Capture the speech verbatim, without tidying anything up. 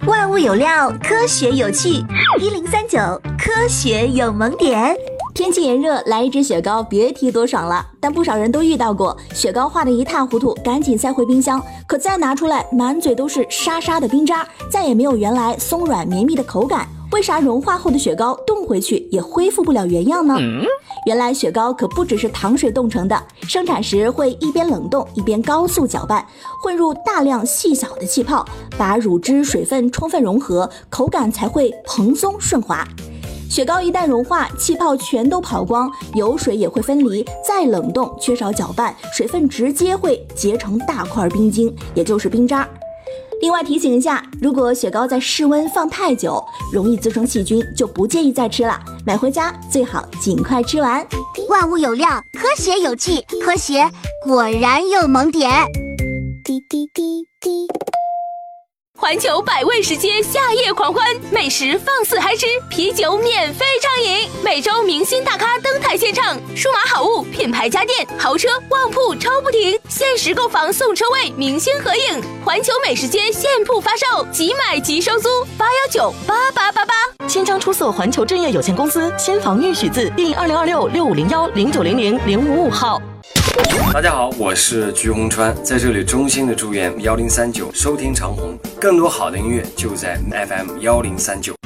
万物有料，科学有趣。一零三九，科学有萌点。 天气炎热，来一支雪糕别提多爽了。但不少人都遇到过，雪糕化得一塌糊涂，赶紧塞回冰箱，可再拿出来，满嘴都是沙沙的冰渣，再也没有原来松软绵密的口感。为啥融化后的雪糕冻回去也恢复不了原样呢？嗯、原来雪糕可不只是糖水冻成的，生产时会一边冷冻一边高速搅拌，混入大量细小的气泡，把乳汁水分充分融合，口感才会蓬松顺滑。雪糕一旦融化，气泡全都跑光，油水也会分离，再冷冻缺少搅拌，水分直接会结成大块冰晶，也就是冰渣。另外提醒一下，如果雪糕在室温放太久，容易滋生细菌，就不建议再吃了。买回家最好尽快吃完。 万物有料，科学有趣，科学果然有萌点。滴滴滴滴。 环球百味食街夏夜狂欢，美食放肆嗨吃，啤酒免费畅饮，每周明星大咖登台献唱，数码好物、品牌家电、豪车、旺铺抽不停，限时购房送车位，明星合影。环球美食街现铺发售，即买即收租，八幺九八八八八。 新疆出色环球正业有限公司先防御许字第二零二六六五零幺零九零零零五五号。 大家好，我是菊红川，在这里衷心的祝愿幺零三九收听长虹，更多好的音乐就在 F M 幺零三九。